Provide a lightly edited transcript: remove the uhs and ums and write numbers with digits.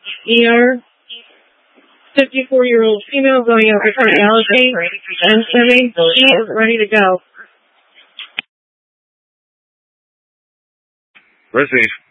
ER, 54-year-old female going out for cardiology, and Simi, she is ready to go. Receive.